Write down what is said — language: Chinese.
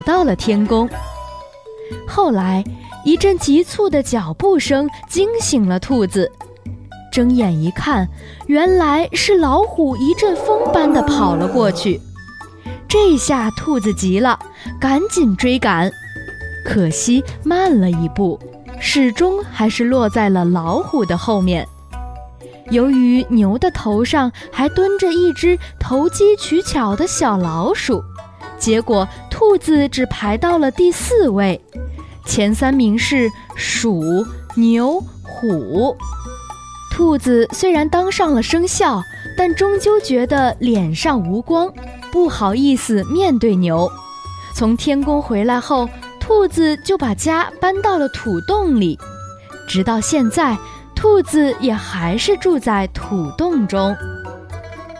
到了天宫。后来，一阵急促的脚步声惊醒了兔子，睁眼一看，原来是老虎一阵风般地跑了过去。这下兔子急了，赶紧追赶，可惜慢了一步，始终还是落在了老虎的后面。由于牛的头上还蹲着一只投机取巧的小老鼠，结果兔子只排到了第4位，前3名是鼠、牛、虎。兔子虽然当上了生肖，但终究觉得脸上无光，不好意思面对牛。从天宫回来后，兔子就把家搬到了土洞里，直到现在，兔子也还是住在土洞中。